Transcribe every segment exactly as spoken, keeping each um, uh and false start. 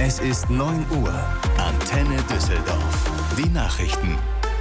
Es ist neun Uhr. Antenne Düsseldorf. Die Nachrichten.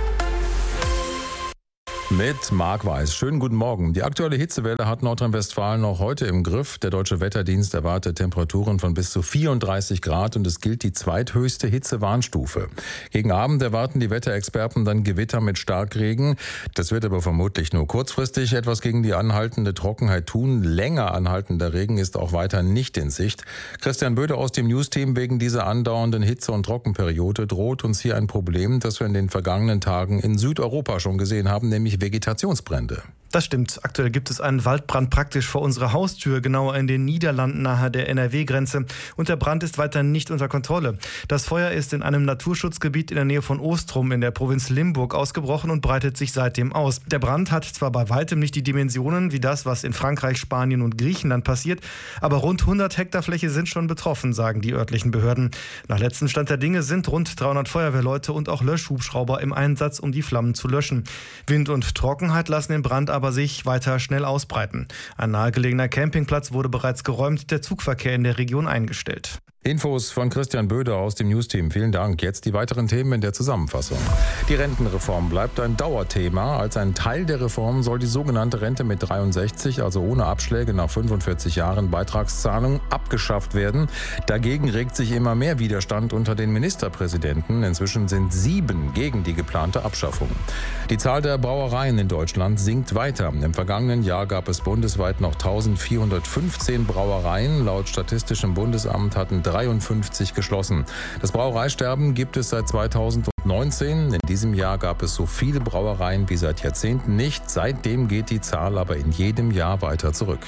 Mit Marc Weiß. Schönen guten Morgen. Die aktuelle Hitzewelle hat Nordrhein-Westfalen noch heute im Griff. Der Deutsche Wetterdienst erwartet Temperaturen von bis zu vierunddreißig Grad und es gilt die zweithöchste Hitzewarnstufe. Gegen Abend erwarten die Wetterexperten dann Gewitter mit Starkregen. Das wird aber vermutlich nur kurzfristig etwas gegen die anhaltende Trockenheit tun. Länger anhaltender Regen ist auch weiter nicht in Sicht. Christian Böde aus dem News-Team: Wegen dieser andauernden Hitze- und Trockenperiode droht uns hier ein Problem, das wir in den vergangenen Tagen in Südeuropa schon gesehen haben, nämlich Vegetationsbrände. Das stimmt. Aktuell gibt es einen Waldbrand praktisch vor unserer Haustür, genauer in den Niederlanden nahe der N R W-Grenze. Und der Brand ist weiter nicht unter Kontrolle. Das Feuer ist in einem Naturschutzgebiet in der Nähe von Ostrum in der Provinz Limburg ausgebrochen und breitet sich seitdem aus. Der Brand hat zwar bei weitem nicht die Dimensionen wie das, was in Frankreich, Spanien und Griechenland passiert, aber rund hundert Hektar Fläche sind schon betroffen, sagen die örtlichen Behörden. Nach letztem Stand der Dinge sind rund dreihundert Feuerwehrleute und auch Löschhubschrauber im Einsatz, um die Flammen zu löschen. Wind und Trockenheit lassen den Brand aber sich weiter schnell ausbreiten. Ein nahegelegener Campingplatz wurde bereits geräumt, der Zugverkehr in der Region eingestellt. Infos von Christian Böde aus dem News-Team. Vielen Dank. Jetzt die weiteren Themen in der Zusammenfassung. Die Rentenreform bleibt ein Dauerthema. Als ein Teil der Reform soll die sogenannte Rente mit dreiundsechzig, also ohne Abschläge nach fünfundvierzig Jahren Beitragszahlung, abgeschafft werden. Dagegen regt sich immer mehr Widerstand unter den Ministerpräsidenten. Inzwischen sind sieben gegen die geplante Abschaffung. Die Zahl der Brauereien in Deutschland sinkt weiter. Im vergangenen Jahr gab es bundesweit noch eintausendvierhundertfünfzehn Brauereien. Laut Statistischem Bundesamt hatten dreiundfünfzig geschlossen. Das Brauereisterben gibt es seit zweitausendneunzehn. In diesem Jahr gab es so viele Brauereien wie seit Jahrzehnten nicht. Seitdem geht die Zahl aber in jedem Jahr weiter zurück.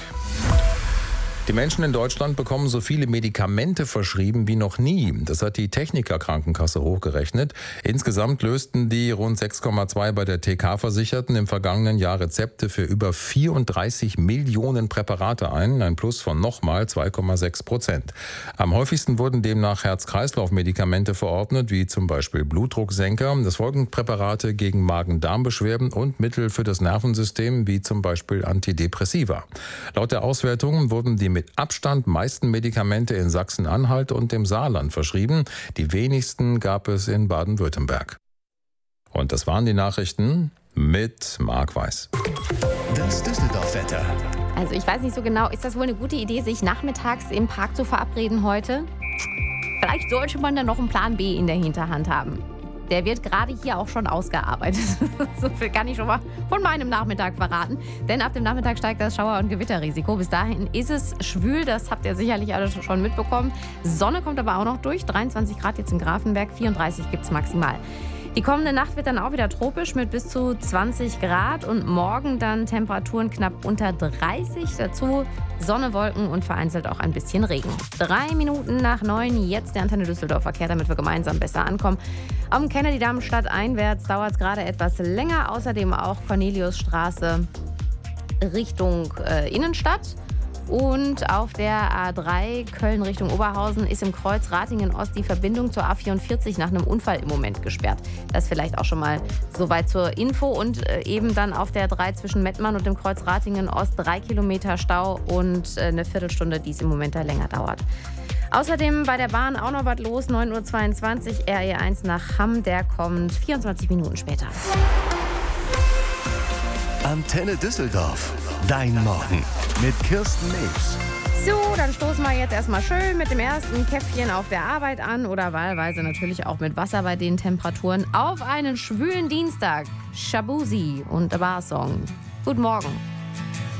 Die Menschen in Deutschland bekommen so viele Medikamente verschrieben wie noch nie. Das hat die Techniker-Krankenkasse hochgerechnet. Insgesamt lösten die rund sechs Komma zwei bei der T K-Versicherten im vergangenen Jahr Rezepte für über vierunddreißig Millionen Präparate ein, ein Plus von nochmal zwei Komma sechs Prozent. Am häufigsten wurden demnach Herz-Kreislauf-Medikamente verordnet, wie zum Beispiel Blutdrucksenker. Es folgen Präparate gegen Magen-Darm-Beschwerden und Mittel für das Nervensystem, wie zum Beispiel Antidepressiva. Laut der Auswertung wurden die mit Abstand meisten Medikamente in Sachsen-Anhalt und dem Saarland verschrieben. Die wenigsten gab es in Baden-Württemberg. Und das waren die Nachrichten mit Marc Weiß. Das Düsseldorf-Wetter. Also ich weiß nicht so genau, ist das wohl eine gute Idee, sich nachmittags im Park zu verabreden heute? Vielleicht sollte man dann noch einen Plan B in der Hinterhand haben. Der wird gerade hier auch schon ausgearbeitet. So viel kann ich schon mal von meinem Nachmittag verraten. Denn ab dem Nachmittag steigt das Schauer- und Gewitterrisiko. Bis dahin ist es schwül, das habt ihr sicherlich alle schon mitbekommen. Sonne kommt aber auch noch durch. dreiundzwanzig Grad jetzt in Grafenberg, vierunddreißig gibt es maximal. Die kommende Nacht wird dann auch wieder tropisch mit bis zu zwanzig Grad und morgen dann Temperaturen knapp unter dreißig. Dazu Sonne, Wolken und vereinzelt auch ein bisschen Regen. Drei Minuten nach neun, jetzt der Antenne Düsseldorf Verkehr, damit wir gemeinsam besser ankommen. Am Kennedy-Damm-Stadt einwärts dauert es gerade etwas länger. Außerdem auch Corneliusstraße Richtung äh, Innenstadt. Und auf der A drei Köln Richtung Oberhausen ist im Kreuz Ratingen-Ost die Verbindung zur A vierundvierzig nach einem Unfall im Moment gesperrt. Das vielleicht auch schon mal soweit zur Info. Und äh, eben dann auf der A drei zwischen Mettmann und dem Kreuz Ratingen-Ost drei Kilometer Stau und äh, eine Viertelstunde, die es im Moment da länger dauert. Außerdem bei der Bahn auch noch was los, neun Uhr zweiundzwanzig, R E eins nach Hamm, der kommt vierundzwanzig Minuten später. Antenne Düsseldorf. Dein Morgen mit Kirsten Nebs. So, dann stoßen wir jetzt erstmal schön mit dem ersten Käffchen auf der Arbeit an oder wahlweise natürlich auch mit Wasser bei den Temperaturen auf einen schwülen Dienstag. Shabuzi und der Bar-Song. Guten Morgen.